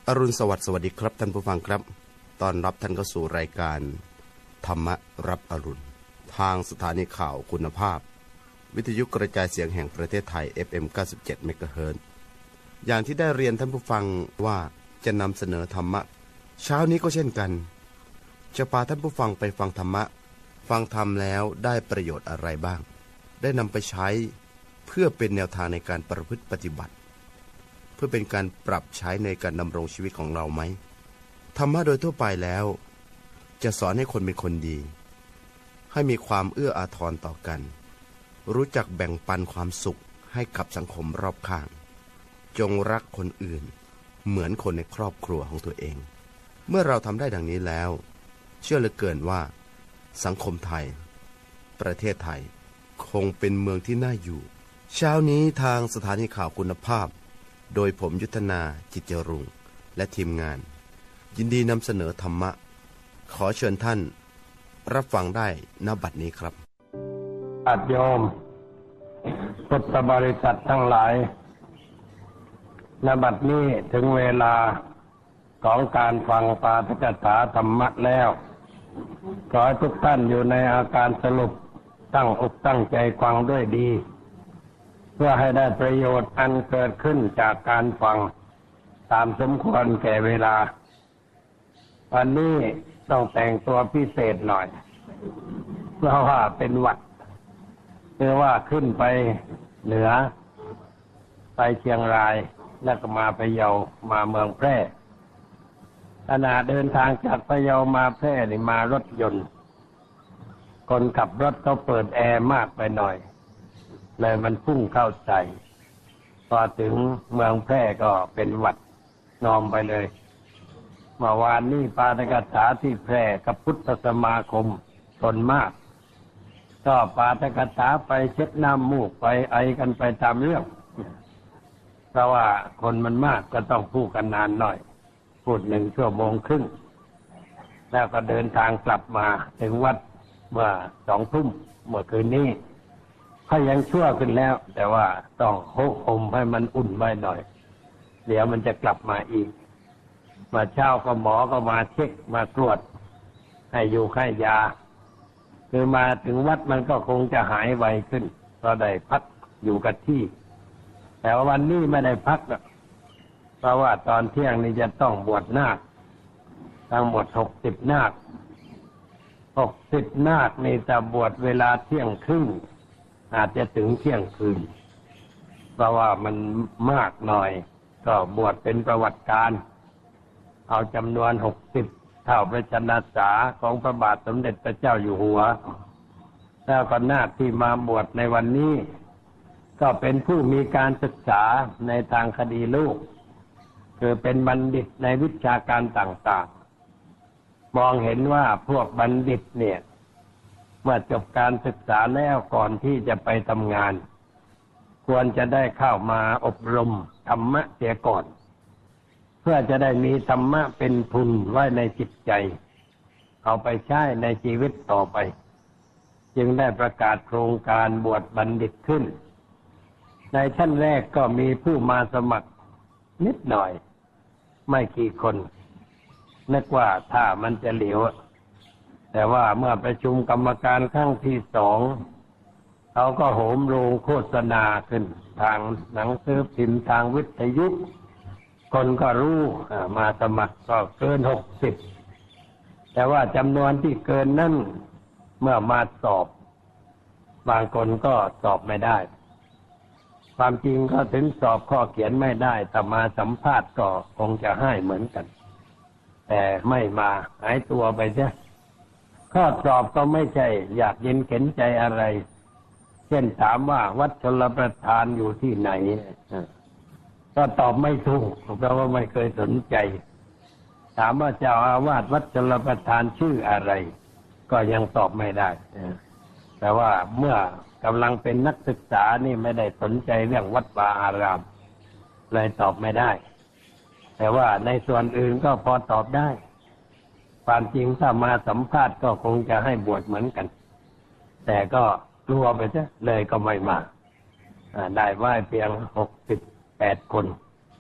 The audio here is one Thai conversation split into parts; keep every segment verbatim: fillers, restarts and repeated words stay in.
อรุณสวัสดิ์สวัสดีครับท่านผู้ฟังครับต้อนรับท่านเข้าสู่รายการธรรมรับอรุณทางสถานีข่าวคุณภาพวิทยุกระจายเสียงแห่งประเทศไทย เอฟ เอ็ม เก้าสิบเจ็ด เมกะเฮิรตซ์อย่างที่ได้เรียนท่านผู้ฟังว่าจะนำเสนอธรรมะเช้านี้ก็เช่นกันจะพาท่านผู้ฟังไปฟังธรรมะฟังธรรมแล้วได้ประโยชน์อะไรบ้างได้นำไปใช้เพื่อเป็นแนวทางในการประพฤติปฏิบัติเพื่อเป็นการปรับใช้ในการดำรงชีวิตของเราไหมธรรมะโดยทั่วไปแล้วจะสอนให้คนเป็นคนดีให้มีความเอื้ออาทรต่อกันรู้จักแบ่งปันความสุขให้กับสังคมรอบข้างจงรักคนอื่นเหมือนคนในครอบครัวของตัวเองเมื่อเราทำได้ดังนี้แล้วเชื่อเหลือเกินว่าสังคมไทยประเทศไทยคงเป็นเมืองที่น่าอยู่เช้านี้ทางสถานีข่าวคุณภาพโดยผมยุทธนาจิตเจรุงและทีมงานยินดีนำเสนอธรรมะขอเชิญท่านรับฟังได้ณบัดนี้ครับญาติโยมพุทธบริษัททั้งหลายณบัดนี้ถึงเวลาของการฟังปาฐกถาธรรมะแล้วขอให้ทุกท่านอยู่ในอาการสรุปตั้งอกตั้งใจฟังด้วยดีเพื่อให้ได้ประโยชน์อันเกิดขึ้นจากการฟังตามสมควรแก่เวลาวันนี้ต้องแต่งตัวพิเศษหน่อยเพราะว่าเป็นหวัดหรือว่าขึ้นไปเหนือไปเชียงรายแล้วก็มาพะเยามาเมืองแพร่ขณะเดินทางจากพะเยามาแพร่นี่มารถยนต์คนขับรถเขาเปิดแอร์มากไปหน่อยเลยมันพุ่งเข้าใจพอถึงเมืองแพร่ก็เป็นหวัดนอมไปเลยเมื่อวานนี้ปาฐกถาที่แพร่กับพุทธสมาคมทนมากก็ปาฐกถาไปเช็ดน้ำมูกไปไอกันไปตามเรื่องเพราะว่าคนมันมากก็ต้องพูดกันนานหน่อยพูดหนึ่งชั่วโมงครึ่งแล้วก็เดินทางกลับมาถึงวัดเมื่อสองทุ่มเมื่อคืนนี้เขายังชั่วขึ้นแล้วแต่ว่าต้องโฮอมให้มันอุ่นไว้หน่อยเดี๋ยวมันจะกลับมาอีกมาเช้าก็หมอก็มาเช็คมาตรวจให้อยู่ให้ยาคือมาถึงวัดมันก็คงจะหายไวขึ้นเราได้พักอยู่กับที่แต่วันนี้ไม่ได้พักเพราะว่าตอนเที่ยงนี้จะต้องบวชนาคทั้งหมดหกสิบนาคหกสิบนาคนี่จะบวชเวลาเที่ยงครึ่งอาจจะถึงเที่ยงคืนเพราะว่ามันมากหน่อยก็บวชเป็นประวัติการเอาจำนวนหกสิบเท่าพระชนษาของพระบาทสมเด็จพระเจ้าอยู่หัวแล้วก็นาคที่มาบวชในวันนี้ก็เป็นผู้มีการศึกษาในทางคดีลูกคือเป็นบัณฑิตในวิชาการต่างๆมองเห็นว่าพวกบัณฑิตเนี่ยเมื่อจบการศึกษาแล้วก่อนที่จะไปทำงานควรจะได้เข้ามาอบรมธรรมะเสียก่อนเพื่อจะได้มีธรรมะเป็นทุนไว้ในจิตใจเอาไปใช้ในชีวิตต่อไปจึงได้ประกาศโครงการบวชบัณฑิตขึ้นในชั้นแรกก็มีผู้มาสมัครนิดหน่อยไม่กี่คนนึกว่าถ้ามันจะเหลวแต่ว่าเมื่อประชุมกรรมการครั้งที่สองเขาก็โหมโรงโฆษณาขึ้นทางหนังสือพิมพ์ทางวิทยุคนก็รู้มาสมัครก็เกินหกสิบแต่ว่าจำนวนที่เกินนั้นเมื่อมาสอบบางคนก็สอบไม่ได้ความจริงก็ถึงสอบข้อเขียนไม่ได้แต่มาสัมภาษณ์ก็คงจะให้เหมือนกันแต่ไม่มาหายตัวไปเสียข้อสอบก็ไม่ใช่อยากเย็นเข็นใจอะไรเช่นถามว่าวัดชลประทานอยู่ที่ไหนก็ตอบไม่ถูกเพราะว่าไม่เคยสนใจถามว่าเจ้าอาวาสวัดชลประทานชื่ออะไรก็ยังตอบไม่ได้แต่ว่าเมื่อกำลังเป็นนักศึกษานี่ไม่ได้สนใจเรื่องวัดวาอารามเลยตอบไม่ได้แต่ว่าในส่วนอื่นก็พอตอบได้ความจริงถ้ามาสัมภาษณ์ก็คงจะให้บวชเหมือนกันแต่ก็กลัวไปซะเลยก็ไม่มาได้ไหว้เพียงหกสิบแปดคน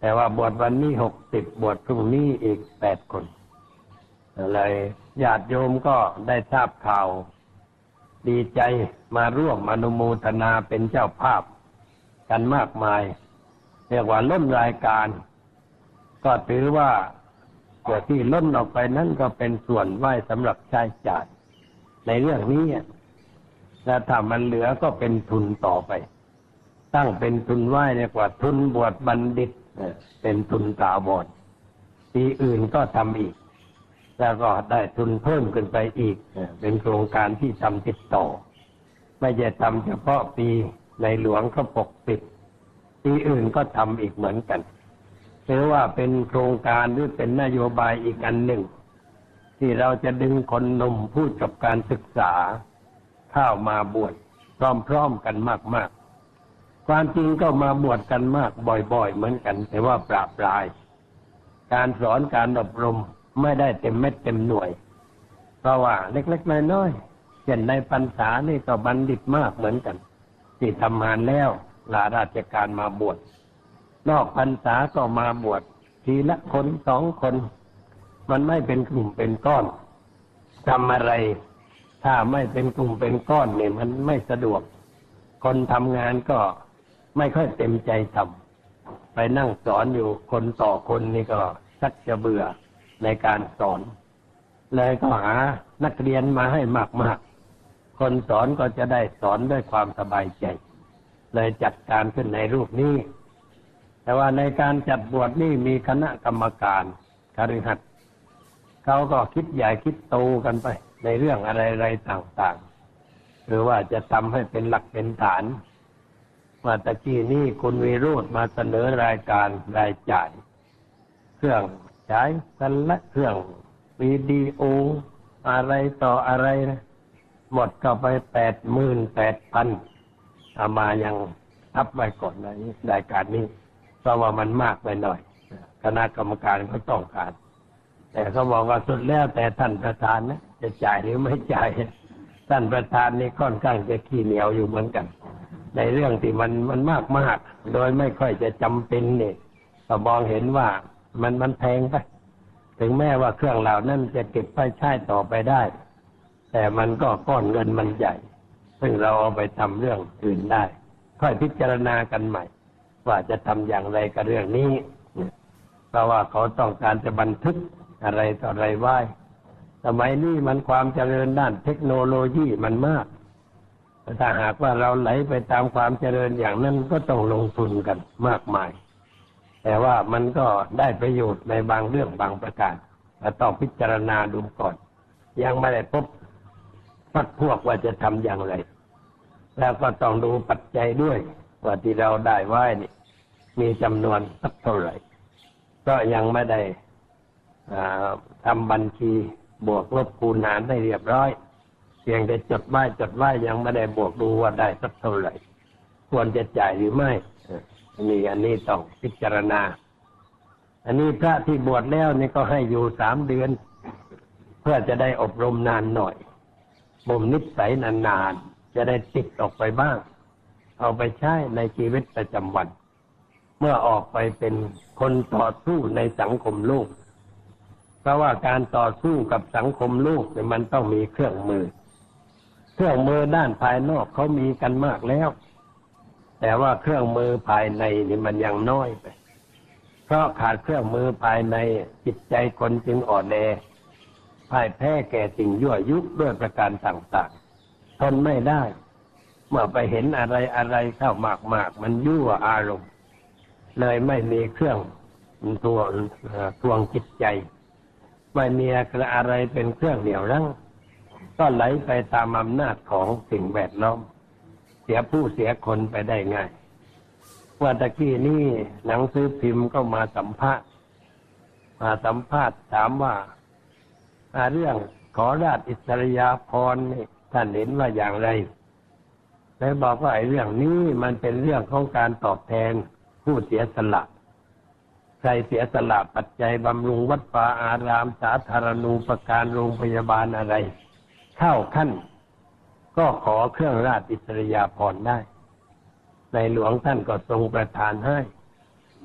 แต่ว่าบวชวันนี้หกสิบบวชพรุ่งนี้อีกแปดคนเลยญาติโยมก็ได้ทราบข่าวดีใจมาร่วมอนุโมทนาเป็นเจ้าภาพกันมากมายเรียกว่าล้นรายการก็ถือว่าตัวที่ล้นออกไปนั้นก็เป็นส่วนไหว้สำหรับใช้จ่ายในเรื่องนี้และถ้ามันเหลือก็เป็นทุนต่อไปตั้งเป็นทุนไหว้เรียกว่าทุนบวชบัณฑิตเป็นทุนถาวรปีอื่นก็ทำอีกแล้วก็ได้ทุนเพิ่มขึ้นไปอีกเป็นโครงการที่ทำติดต่อไม่ใช่ทำเฉพาะปีในหลวงเขาปกปิดปีอื่นก็ทำอีกเหมือนกันถือว่าเป็นโครงการหรือเป็นนโยบายอีกอันหนึ่งที่เราจะดึงคนหนุ่มผู้จบการศึกษาเข้ามาบวชพร้อมๆกันมากๆความจริงก็มาบวชกันมากบ่อยๆเหมือนกันแต่ว่าปราบปรายการสอนการอบรมไม่ได้เต็มเม็ดเต็มหน่วยเพราะว่าเล็กๆน้อยๆเช่นในพรรษานี่ก็บัณฑิตมากเหมือนกันที่ทำงานแล้วลาราชการมาบวชนอกพรรษาก็มาบวชทีละคนสองคนมันไม่เป็นกลุ่มเป็นก้อนทำอะไรถ้าไม่เป็นกลุ่มเป็นก้อนเนี่ยมันไม่สะดวกคนทำงานก็ไม่ค่อยเต็มใจทำไปนั่งสอนอยู่คนต่อคนนี่ก็ชักจะเบื่อในการสอนเลยก็หานักเรียนมาให้มากๆคนสอนก็จะได้สอนด้วยความสบายใจเลยจัดการขึ้นในรูปนี้แต่ว่าในการจัดบวชนี่มีคณะกรรมการคฤหัสถ์เขาก็คิดใหญ่คิดโตกันไปในเรื่องอะไรๆต่างๆหรือว่าจะทำให้เป็นหลักเป็นฐานว่าตะกี้นี้คุณวิโรจน์มาเสนอรายการรายจ่ายเครื่องใช้กันละเครื่องวิดีโออะไรต่ออะไรนะหมดก็ไปแปดหมื่นแปดพันเอามายังทับไว้ก่อนในรายการนี้เพราะว่ามันมากไปหน่อยคณะกรรมการก็ต้องการแต่เขาบอกว่าสุดแล้วแต่ท่านประธานนะจะจ่ายหรือไม่จ่ายท่านประธานนี่ค่อนข้างจะขี้เหนียวอยู่เหมือนกันในเรื่องที่มันมันมากมากโดยไม่ค่อยจะจำเป็นเนี่ยก็มองเห็นว่ามันมันแพงไปถึงแม้ว่าเครื่องเหล่านั้นจะเก็บไปใช้ต่อไปได้แต่มันก็ก้อนเงินมันใหญ่ซึ่งเราเอาไปทำเรื่องอื่นได้ค่อยพิจารณากันใหม่ว่าจะทำอย่างไรกับเรื่องนี้เพราะว่าเขาต้องการจะบันทึกอะไรต่ออะไรไว้สมัยนี้มันความเจริญด้านเทคโนโลยีมันมากถ้าหากว่าเราไหลไปตามความเจริญอย่างนั้นก็ต้องลงทุนกันมากมายแต่ว่ามันก็ได้ประโยชน์ในบางเรื่องบางประการแต่ต้องพิจารณาดูก่อนยังไม่ได้พบพรรคพวกว่าจะทำอย่างไรแล้วก็ต้องดูปัจจัยด้วยว่าที่เราได้ไว้นี่มีจำนวนสักเท่าไหร่ก็ยังไม่ได้ทำบัญชีบวกลบคูณหารได้เรียบร้อยเพียงแต่จดไว้จดไว้ยังไม่ได้บวกดูว่าได้สักเท่าไหร่ควรจะจ่ายหรือไม่นี่อันนี้ต้องพิจารณาอันนี้พระที่บวชแล้วนี่ก็ให้อยู่สามเดือนเพื่อจะได้อบรมนานหน่อยบ่มนิสัยนานๆจะได้ติดออกไปบ้างเอาไปใช้ในชีวิตประจำวันเมื่อออกไปเป็นคนต่อสู้ในสังคมโลกเพราะว่าการต่อสู้กับสังคมโลกเนี่ยมันต้องมีเครื่องมือเครื่องมือด้านภายนอกเขามีกันมากแล้วแต่ว่าเครื่องมือภายในนี่มันยังน้อยไปเพราะขาดเครื่องมือภายในจิตใจคนจึงอ่อนแอพ่ายแพ้แก่สิ่งยั่วยุด้วยประการต่างๆทนไม่ได้เมื่อไปเห็นอะไรอะไรเข้ามากๆมันยั่วอารมณ์เลยไม่มีเครื่องทวงทวงจิตใจไม่มีอะไรเป็นเครื่องเหนี่ยวรั้งก็ไหลไปตามอำนาจของสิ่งแวดล้อมเสียผู้เสียคนไปได้ง่ายว่าตะกี้นี่หนังสือพิมพ์ก็มาสัมภาษณ์มาสัมภาษณ์ถามว่าเรื่องขอราชอิสริยาภรณ์นี่ท่านเห็นว่าอย่างไรแล้วบอกว่าไอ้เรื่องนี้มันเป็นเรื่องของการตอบแทนผู้เสียสละใครเสียสละปัจจัยบำรุงวัดป่าอารามสาธารณูปการโรงพยาบาลอะไรเข้าขั้นก็ขอเครื่องราชอิสริยาภรณ์ได้ในหลวงท่านก็ทรงประทานให้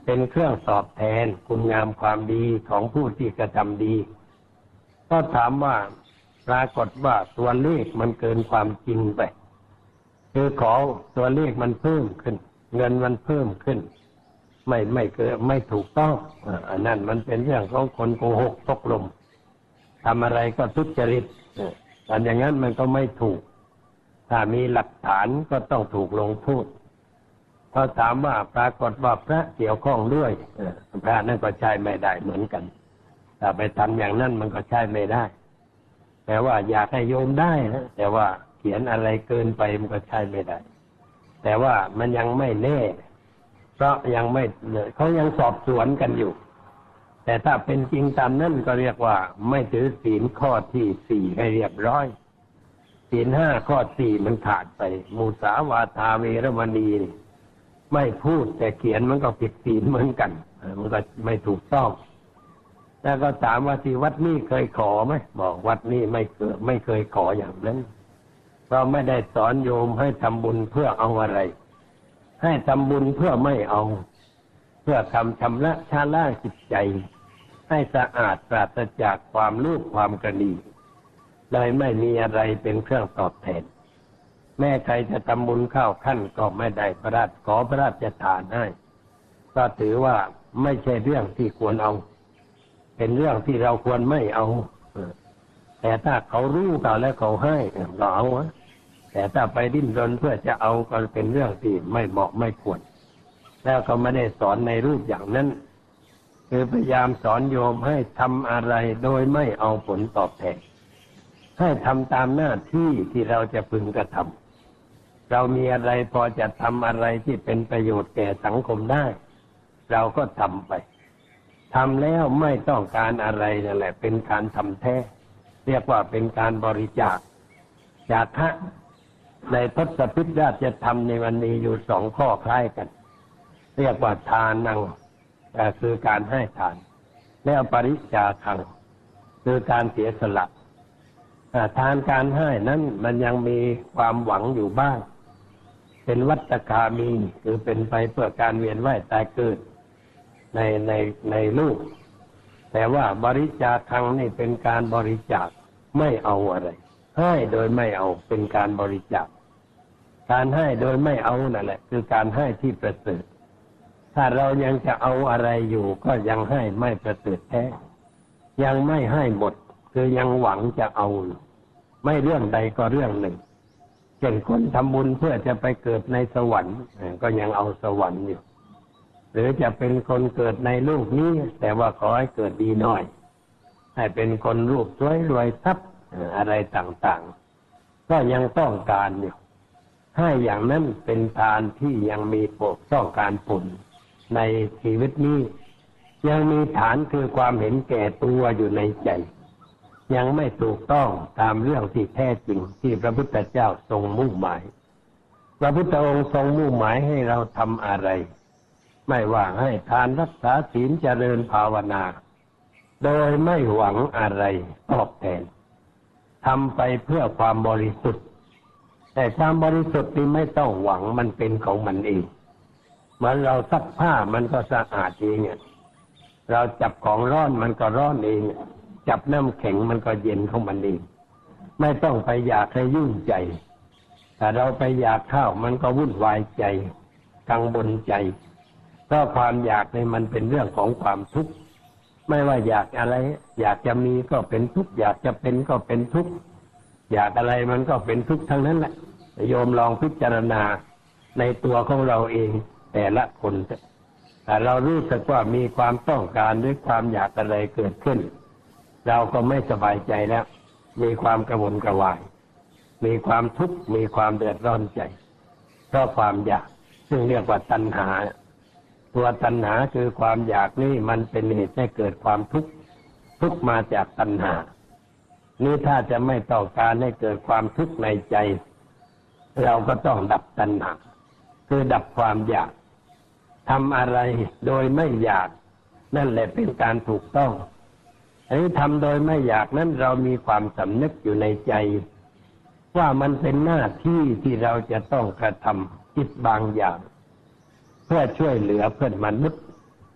เป็นเครื่องตอบแทนคุณงามความดีของผู้ที่กระทำดีก็ถามว่าปรากฏว่าตัวเลขมันเกินความจริงไปคือของตัวเลขมันเพิ่มขึ้นเงินมันเพิ่มขึ้นไม่ไม่เกิดไม่ถูกต้องอันนั้นมันเป็นเรื่องของคนโกหกตกลมทำอะไรก็ทุจริตอันอย่างนั้นมันก็ไม่ถูกถ้ามีหลักฐานก็ต้องถูกลงโทษพอถามว่าปรากฏว่าพระเกี่ยวข้องด้วยพระนั่นก็ใช้ไม่ได้เหมือนกันถ้าไปทำอย่างนั้นมันก็ใช้ไม่ได้แต่ว่าอยากให้โยมได้นะแต่ว่าเขียนอะไรเกินไปมันก็ใช้ไม่ได้แต่ว่ามันยังไม่แน่เพราะยังไม่เขายังสอบสวนกันอยู่แต่ถ้าเป็นจริงตามนั้นก็เรียกว่าไม่ถือศีลข้อที่สี่ให้เรียบร้อยศีลห้าข้อสี่มันขาดไปมุสาวาทาเวรมณีไม่พูดแต่เขียนมันก็ผิดศีลเหมือนกันมันก็ไม่ถูกต้องแล้วก็ถามว่าที่วัดนี้เคยขอไหมบอกวัดนี้ไม่เคยไม่เคยขออย่างนั้นเราไม่ได้สอนโยมให้ทำบุญเพื่อเอาอะไรให้ทำบุญเพื่อไม่เอาเพื่อทำชำระชาล้างจิตใจให้สะอาดปราศจากความโลภความกระหนี่เลยไม่มีอะไรเป็นเครื่องตอบแทนแม้ใครจะทำบุญเข้าขั้นก็ไม่ได้พระราชขอพระราชทานให้ก็ถือว่าไม่ใช่เรื่องที่ควรเอาเป็นเรื่องที่เราควรไม่เอาแต่ถ้าเขารู้กันแล้วเขาให้เราเอาแต่ถ้าไปดิ้นรนเพื่อจะเอาก็เป็นเรื่องที่ไม่เหมาะไม่ควรแล้วก็ไม่ได้สอนในรูปอย่างนั้นคือพยายามสอนโยมให้ทำอะไรโดยไม่เอาผลตอบแทนให้ทำตามหน้าที่ที่เราจะพึงกระทำเรามีอะไรพอจะทำอะไรที่เป็นประโยชน์แก่สังคมได้เราก็ทำไปทำแล้วไม่ต้องการอะไรนั่นแหละเป็นการทำแท้เรียกว่าเป็นการบริจาคจาคะในทศพิธราชธรรมในวันนี้อยู่สองข้อคล้ายกันเรียกว่าทานังคือการให้ทานแล้วปริจาคังคือการเสียสละทานการให้นั้นมันยังมีความหวังอยู่บ้างเป็นวัฏคามีคือเป็นไปเพื่อการเวียนว่ายตายเกิดในในในโลกแต่ว่าบริจาคังนี่เป็นการบริจาคไม่เอาอะไรให้โดยไม่เอาเป็นการบริจาคการให้โดยไม่เอานั่นแหละคือการให้ที่ประเสริฐถ้าเรายังจะเอาอะไรอยู่ก็ยังให้ไม่ประเสริฐแท้ยังไม่ให้หมดคือยังหวังจะเอาไม่เรื่องใดก็เรื่องหนึ่งเช่นคนทำบุญเพื่อจะไปเกิดในสวรรค์ก็ยังเอาสวรรค์อยู่หรือจะเป็นคนเกิดในโลกนี้แต่ว่าขอให้เกิดดีหน่อยให้เป็นคนรูปสวยรวยทรัพย์อะไรต่างๆก็ยังต้องการอยู่ให้อย่างนั้นเป็นทานที่ยังมีผลต้องการผลในชีวิตนี้ยังมีฐานคือความเห็นแก่ตัวอยู่ในใจยังไม่ถูกต้องตามเรื่องที่แท้จริงที่พระพุทธเจ้าทรงมุ่งหมายพระพุทธองค์ทรงมุ่งหมายให้เราทำอะไรไม่ว่าให้ทานรักษาศีลเจริญภาวนาโดยไม่หวังอะไรตอบแทนทำไปเพื่อความบริสุทธิ์แต่ความบริสุทธิ์นี้ไม่ต้องหวังมันเป็นของมันเองเหมือนเราซักผ้ามันก็สะอาดเองเราจับของร้อนมันก็ร้อนเองจับน้ำแข็งมันก็เย็นของมันเองไม่ต้องไปอยากให้ยุ่งใจแต่เราไปอยากข้าวมันก็วุ่นวายใจกังวลใจเพราะความอยากในมันเป็นเรื่องของความทุกข์ไม่ว่าอยากอะไรอยากจะมีก็เป็นทุกข์อยากจะเป็นก็เป็นทุกข์อยากอะไรมันก็เป็นทุกข์ทั้งนั้นแหละโยมลองพิจารณาในตัวของเราเองแต่ละคนแต่เรารู้สึกว่ามีความต้องการหรือความอยากอะไรเกิดขึ้นเราก็ไม่สบายใจแล้วมีความกระวนกระวายมีความทุกข์มีความเดือดร้อนใจเพราะความอยากซึ่งเรียกว่าตัณหาตัวตัณหาคือความอยากนี่มันเป็นเหตุให้เกิดความทุกข์ทุกข์มาจากตัณหานี่ถ้าจะไม่ต้องการให้เกิดความทุกข์ในใจเราก็ต้องดับตัณหาคือดับความอยากทำอะไรโดยไม่อยากนั่นแหละเป็นการถูกต้องอันนี้ทำโดยไม่อยากนั้นเรามีความสำนึกอยู่ในใจว่ามันเป็นหน้าที่ที่เราจะต้องกระทำจิตบางอย่างเพื่อช่วยเหลือเพื่อนมนุษย์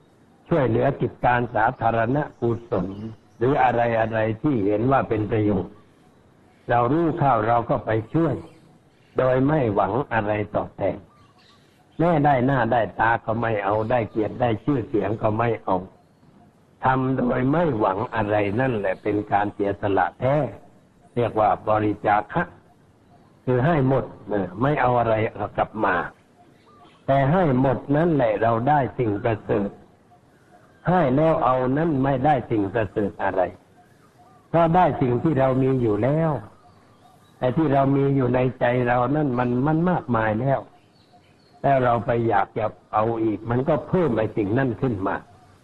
ช่วยเหลือกิจการสาธารณกุศลหรืออะไรอะไรที่เห็นว่าเป็นประโยชน์เรารู้ข่าวเราก็ไปช่วยโดยไม่หวังอะไรตอบแทนแม้ได้หน้าได้ตาก็ไม่เอาได้เกียรติได้ชื่อเสียงก็ไม่เอาทำโดยไม่หวังอะไรนั่นแหละเป็นการเสียสละแท้เรียกว่าบริจาคะคือให้หมดไม่เอาอะไรกลับมาแต่ให้หมดนั่นแหละเราได้สิ่งประเสริฐให้แล้วเอานั้นไม่ได้สิ่งประเสริฐอะไรเพราะได้สิ่งที่เรามีอยู่แล้วแต่ที่เรามีอยู่ในใจเรานั่นมันมันมากมายแล้วแล้วเราไปอยากจะเอาอีกมันก็เพิ่มไอ้สิ่งนั้นขึ้นมา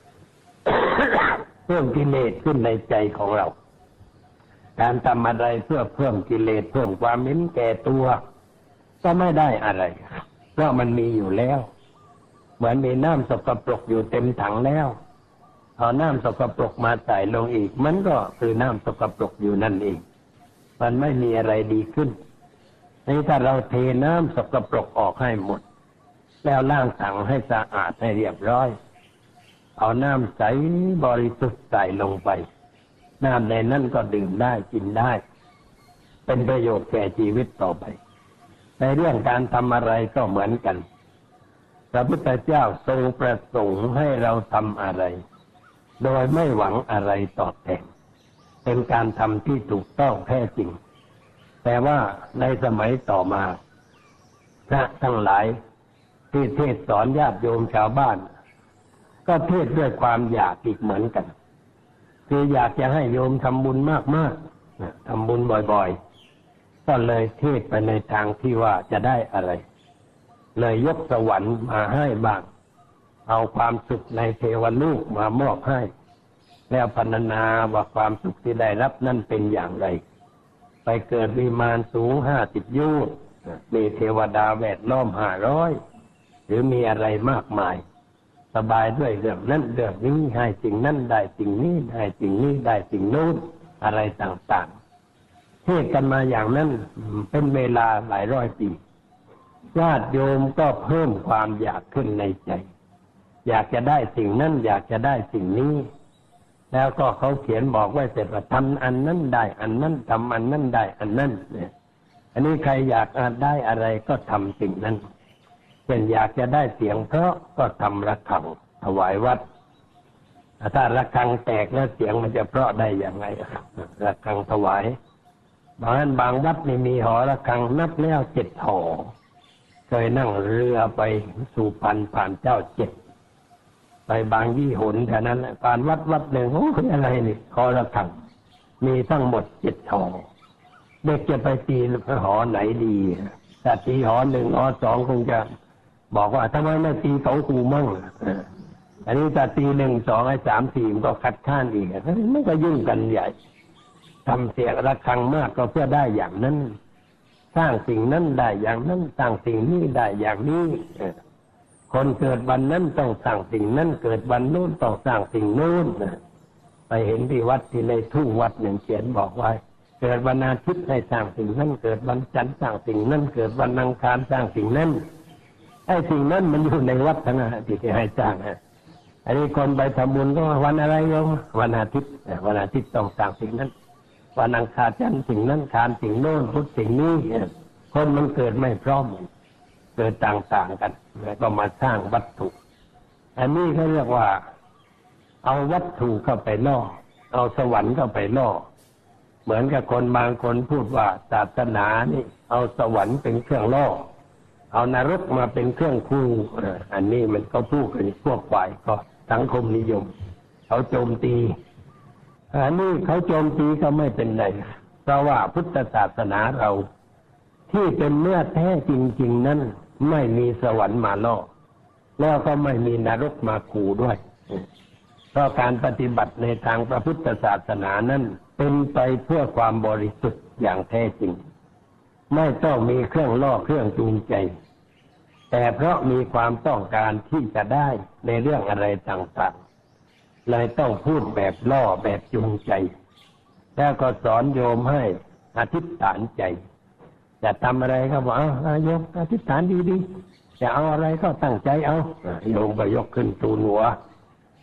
เพิ่มกิเลสขึ้นในใจของเราการทำอะไรเพื่อเพิ่มกิเลสเพิ่มความเห็นแก่ตัวก็ไม่ได้อะไรเพราะมันมีอยู่แล้วเหมือนมีน้ำสกปรกอยู่เต็มถังแล้วเอาน้ำสกปรกมาใส่ลงอีกมันก็คือน้ำสกปรกอยู่นั่นเองมันไม่มีอะไรดีขึ้นนี่ถ้าเราเทน้ำสกปรกออกให้หมดแล้วล้างถังให้สะอาดให้เรียบร้อยเอาน้ำใสบริสุทธิ์ใส่ลงไปน้ำในนั้นก็ดื่มได้กินได้เป็นประโยชน์แก่ชีวิตต่อไปในเรื่องการทำอะไรก็เหมือนกันพระพุทธเจ้าทรงประสงค์ให้เราทำอะไรโดยไม่หวังอะไรตอบแทนเป็นการทำที่ถูกต้องแท้จริงแต่ว่าในสมัยต่อมาพระทั้งหลายที่เทศสอนญาติโยมชาวบ้านก็เทศด้วยความอยากอีกเหมือนกันคืออยากจะให้โยมทำบุญมากๆทำบุญบ่อยๆก็เลยเทศไปในทางที่ว่าจะได้อะไรเลยยกสวรรค์มาให้บ้างเอาความสุขในเทวโลกมามอบให้แล้วพรรณนาว่าความสุขที่ได้รับนั่นเป็นอย่างไรไปเกิดวิมานสูงห้าสิบโยชน์มีเทวดาแวดล้อมห้าร้อยหรือมีอะไรมากมายสบายด้วยเรื่องนั้นเรื่องนี้ให้สิ่งนั้นได้สิ่งนี้ให้สิ่งนี้ได้สิ่งโน้นอะไรต่างๆเทศกันมาอย่างนั้นเป็นเวลาหลายร้อยปีญาติโยมก็เพิ่มความอยากขึ้นในใจอยากจะได้สิ่งนั้นอยากจะได้สิ่งนี้แล้วก็เขาเขียนบอกไว้เสร็จว่าทำอันนั้นได้อันนั้นทำอันนั้นได้อันนั้นเนี่ยอันนี้ใครอยากได้อะไรก็ทำสิ่งนั้นเช่นอยากจะได้เสียงเพราะก็ทำระฆังถวายวัดถ้าระฆังแตกแล้วเสียงมันจะเพราะได้อย่างไรระฆังถวายบางบางวัดนี่มีหอระฆังนับแล้วเจ็ดหอเคยนั่งเรือไปสู่พันผ่านเจ้าเจ็ดไปบางยี่หนแถวนั้นผ่านวัดวัดหนึ่งโอ้ยอะไรนี่หอระฆังมีทั้งหมดเจ็ดหอเด็กจะไปตีหอไหนดีแต่ตีหอหนึ่งหอสองคงจะบอกว่าทำไมไม่ตีเขากูมั่งอันนี้จะตีหนึ่งสองไอ้สามสี่มันก็คัดค้านอีกมันก็ยุ่งกันใหญ่ทำเสียงระฆังมากก็เพื่อได้อย่างนั้นสร้างสิ่งนั้นได้อย่างนั้นสร้างสิ่งนี้ได้อย่างนี้คนเกิดวันนั้นต้องสร้างสิ่งนั้นเกิดวันโน้นต้องสร้างสิ่งโน้นไปเห็นที่วัดที่ในทุ่งวัดหนึ่งเขียนบอกไว้เกิดวันอาทิตย์ให้สร้างสิ่งนั้นเกิดวันจันทร์สร้างสิ่งนั้นเกิดวันอังคารสร้างสิ่งนั้นไอ้สิ่งนั้นมันอยู่ในวัดทั้งนั้นที่ให้สร้างฮะอันนี้คนไปทำบุญก็วันอะไรโยมวันอาทิตย์วันอาทิตย์ต้องสร้างสิ่งนั้นวันอังคารจันทร์สิ่งนั้นคารสิ่งโน้นพุธสิ่งนี้คนมันเกิดไม่พร้อมเกิดต่างๆกันแล้วก็มาสร้างวัตถุอันนี้เขาเรียกว่าเอาวัตถุเข้าไปล่อเอาสวรรค์เข้าไปล่อเหมือนกับคนบางคนพูดว่าศาสนานี่เอาสวรรค์เป็นเครื่องล่อเอานรกมาเป็นเครื่องคู่อันนี้มันก็พูดกันพวกฝ่ายก็สังคมนิยมเขาโจมตีอันนี้เขาโจมตีก็ไม่เป็นไรเพราะว่าพุทธศาสนาเราที่เป็นเนื้อแท้จริงๆนั้นไม่มีสวรรค์มาล่อแล้วก็ไม่มีนรกมาขู่ด้วยเพราะการปฏิบัติในทางพระพุทธศาสนานั้นเป็นไปเพื่อความบริสุทธิ์อย่างแท้จริงไม่ต้องมีเครื่องล่อเครื่องจูงใจแต่เพราะมีความต้องการที่จะได้ในเรื่องอะไรต่างๆเลยต้องพูดแบบล่อแบบจูงใจแล้วก็สอนโยมให้อธิษฐานใจจะทำอะไรก็บอกเอาโยมอธิษฐานดีๆจะเอาอะไรก็ตั้งใจเอาโยมก็ยกขึ้นตูนหัว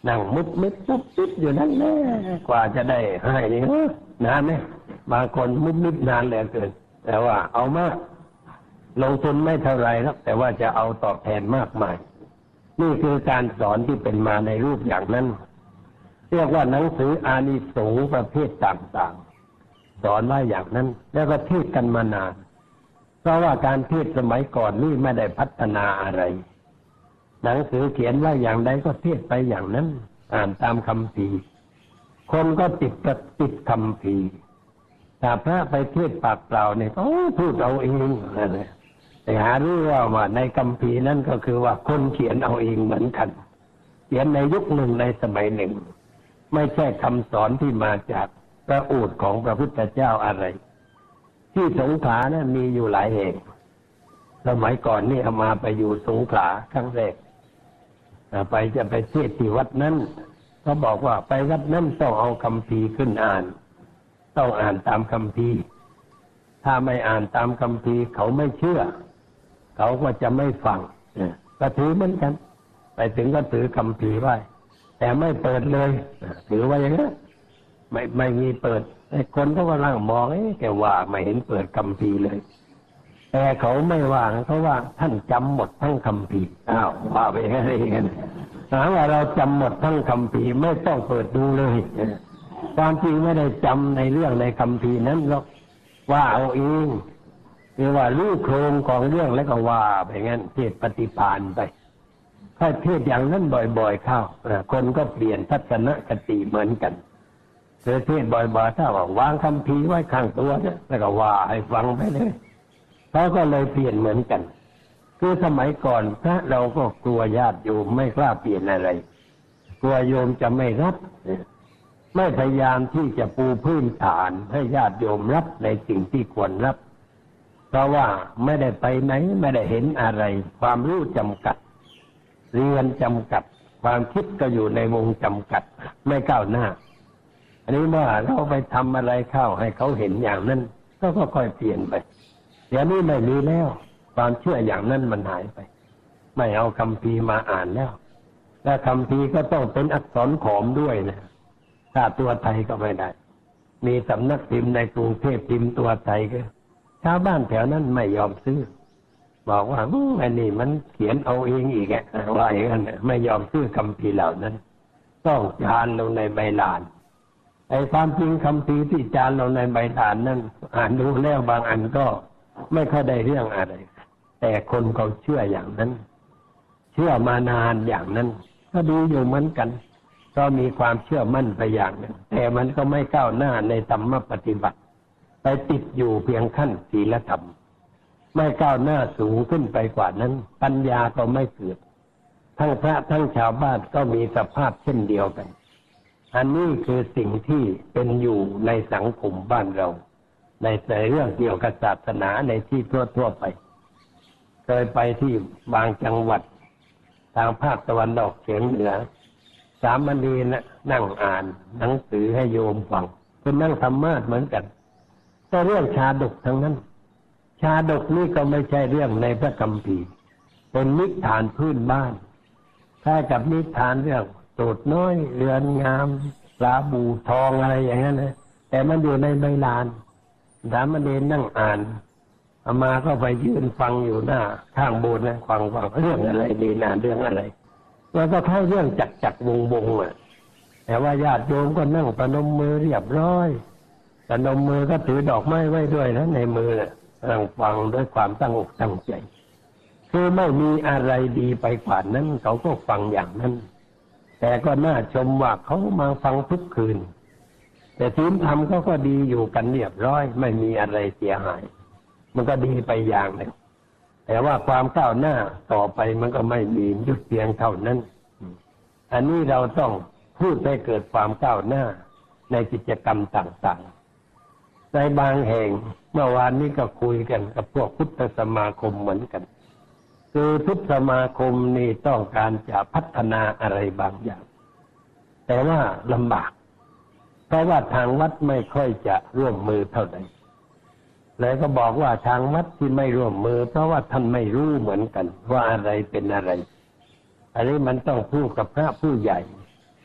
นั่งมุบมิบปุ๊บปิ๊บอยู่นั่นแหละกว่าจะได้ให้นี่นานไหมบางคนมุบมิบนานเหลือเกินแต่ว่าเอามากลงทุนไม่เท่าไรครับแต่ว่าจะเอาตอบแทนมากมายนี่คือการสอนที่เป็นมาในรูปอย่างนั้นเรียกว่าหนังสืออานิสงส์ประเภทต่างๆสอนว่าอย่างนั้นแล้วก็เทศกันมานานเพราะว่าการเทศสมัยก่อนนี่ไม่ได้พัฒนาอะไรหนังสือเขียนว่าอย่างใดก็เทศไปอย่างนั้นอ่านตามคำพีคนก็ติดกับติดคำพีถ้าพระไปเทศปากเปล่าเนี่ยเขาพูดเอาเองนั่นแหละแต่หารู้ว่าว่าในคำพีนั่นก็คือว่าคนเขียนเอาเองเหมือนกันเขียนในยุคหนึ่งในสมัยหนึ่งไม่ใช่คำสอนที่มาจากพระโอษฐ์ของพระพุทธเจ้าอะไรที่สงขลานะมีอยู่หลายแห่งสมัยก่อนนี่เอามาไปอยู่สงขลาครั้งแรกไปจะไปเทศที่วัดนั้นเขาบอกว่าไปวัดนั้นต้องเอาคัมภีร์ขึ้นอ่านต้องอ่านตามคัมภีร์ถ้าไม่อ่านตามคัมภีร์เขาไม่เชื่อเขาก็จะไม่ฟังก็ถือเหมือนกันไปถึงก็ถือคัมภีร์ไว้แต่ไม่เปิดเลยถือว่าอย่างนั้นไม่ไม่มีเปิดไอ้คนก็กำลังมองเอ๊ะแกว่าไม่เห็นเปิดคัมภีร์เลยแต่เขาไม่ว่าเขาว่าท่านจำหมดทั้งคัมภีร์อ้าวว่าไปอย่างนั้นเองถามว่าเราจำหมดทั้งคัมภีร์ไม่ต้องเปิดดูเลยความจริงไม่ได้จำในเรื่องในคัมภีร์นั้นหรอกว่าเอาเองคือว่ารู้โครงของเรื่องแล้วก็ว่าไปงั้นเทศปฏิภาณไปถ้าเทศอย่างนั้นบ่อยๆเข้าคนก็เปลี่ยนทัศนคติเหมือนกันเธอเทศบ่อยๆถ้าว่าวางคัมภีร์ไว้ข้างตัวเนี่ยแล้วก็ว่าให้ฟังไปเลยเขาก็เลยเปลี่ยนเหมือนกันคือสมัยก่อนพระเราก็กลัวญาติโยมไม่กล้าเปลี่ยนอะไรกลัวโยมจะไม่รับไม่พยายามที่จะปูพื้นฐานให้ญาติโยมรับในสิ่งที่ควรรับเพราะว่าไม่ได้ไปไหนไม่ได้เห็นอะไรความรู้จำกัดเรียนจำกัดความคิดก็อยู่ในวงจำกัดไม่ก้าวหน้าอันนี้เมื่อเราไปทำอะไรเข้าให้เขาเห็นอย่างนั้นก็ค่อยๆเปลี่ยนไปเดี๋ยวนี้ไม่มีแล้วความเชื่ออย่างนั้นมันหายไปไม่เอาคัมภีร์มาอ่านแล้วและคัมภีร์ก็ต้องเป็นอักษรขอมด้วยนะถ้าตัวไทยก็ไม่ได้มีสำนักพิมพ์ในกรุงเทพพิมพ์ตัวไทยก็ชาวบ้านแถวนั้นไม่ยอมซื้อบอกว่าอันนี้มันเขียนเอาเองอีกอะว่าอย่างนั้นไม่ยอมซื้อคัมภีร์เหล่านั้นต้องจานลงในใบลานไอ้ความจริงคัมภีร์ที่จานลงในใบลานนั้นอ่านดูแล้วบางอันก็ไม่ค่อยได้เรื่องอะไรแต่คนเขาเชื่ออย่างนั้นเชื่อมานานอย่างนั้นก็ดีอยู่เหมือนกันก็มีความเชื่อมั่นไปอย่างนึงแต่มันก็ไม่ก้าวหน้าในธรรมปฏิบัติไปติดอยู่เพียงขั้นศีลธรรมไม่ก้าวหน้าสูงขึ้นไปกว่านั้นปัญญาก็ไม่เกิดทั้งพระทั้งชาวบ้านก็มีสภาพเช่นเดียวกันอันนี้คือสิ่งที่เป็นอยู่ในสังคมบ้านเราในในเรื่องเกี่ยวกับศาสนาในที่ทั่วๆไปเคยไปที่บางจังหวัดทางภาคตะวันออกเฉียงเหนือสามเณรน่ะนั่งอ่านหนังสือให้โยมฟังเป็นนั่งธรรมะเหมือนกันก็เรื่องชาดกทั้งนั้นชาดกนี่ก็ไม่ใช่เรื่องในพระคัมภีร์เป็นนิทานพื้นบ้านคล้ายกับนิทานเรื่องโสดน้อยเรือนงามปลาบูทองอะไรอย่างนั้นนะแต่มันอยู่ในใบลานสามเณรนั่งอ่านอามาก็ไปยืนฟังอยู่หน้าข้างโบสถ์นะฟังฟังเรื่องอะไรดีนะเรื่องอะไรแล้วก็เข้าเรื่องจักจักวงวงอ่ะแต่ว่าญาติโยมก็นั่งประนมมือเรียบร้อยประนมมือก็ถือดอกไม้ไว้ด้วยนะในมือน่ะนั่งฟังด้วยความตั้งอกตั้งใจคือไม่มีอะไรดีไปกว่านั้นเขาก็ฟังอย่างนั้นแต่ก็น่าชมว่าเขามาฟังทุกคืนแต่ศีลธรรมเขาก็ดีอยู่กันเรียบร้อยไม่มีอะไรเสียหายมันก็ดีไปอย่างหนึ่งแต่ว่าความก้าวหน้าต่อไปมันก็ไม่มียุดเพียงเท่านั้นอันนี้เราต้องพูดให้เกิดความก้าวหน้าในกิจกรรมต่างๆในบางแห่งเมื่อวานนี้ก็คุยกันกับพวกพุทธสมาคมเหมือนกันคือพุทธสมาคมนี่ต้องการจะพัฒนาอะไรบางอย่างแต่ว่าลำบากเพราะว่าทางวัดไม่ค่อยจะร่วมมือเท่าไหร่เลยก็บอกว่าทางวัดที่ไม่ร่วมมือเพราะว่าท่านไม่รู้เหมือนกันว่าอะไรเป็นอะไรอันนี้มันต้องพูดกับพระผู้ใหญ่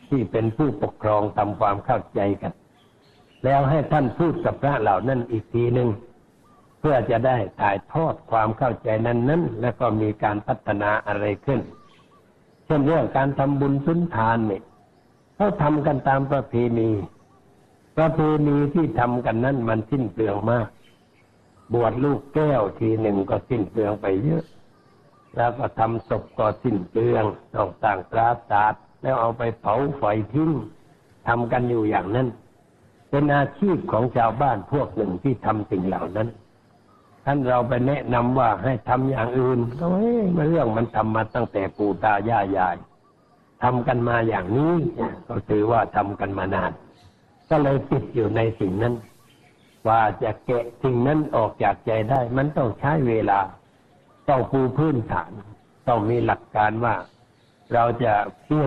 ที่เป็นผู้ปกครองทำความเข้าใจกัน แล้วให้ท่านพูดกับพระเหล่านั้นอีกทีหนึ่งเพื่อจะได้ถ่ายทอดความเข้าใจนั้นๆแล้วก็มีการพัฒนาอะไรขึ้นเช่นเรื่องการทำบุญสุนทานเนี่ยเขาทำกันตามประเพณีประเพณีที่ทำกันนั้นมันสิ้นเปลืองมากบวชลูกแก้วทีหนึ่งก็สิ้นเปลืองไปเยอะแล้วก็ทำศพก็สิ้นเปลืองต้องสร้างปราสาทแล้วเอาไปเผาไฟทิ้งทำกันอยู่อย่างนั้นเป็นอาชีพของชาวบ้านพวกหนึ่งที่ทำสิ่งเหล่านั้นท่านเราไปแนะนำว่าให้ทำอย่างอื่นก็เฮ้ยมันเรื่องมันทำมาตั้งแต่ปู่ตายายายทำกันมาอย่างนี้ก็ถือว่าทำกันมานานก็เลยติดอยู่ในสิ่งนั้นว่าจะแกะสิ่งนั้นออกจากใจได้มันต้องใช้เวลาต้องปูพื้นฐานต้องมีหลักการว่าเราจะเปลี่ยน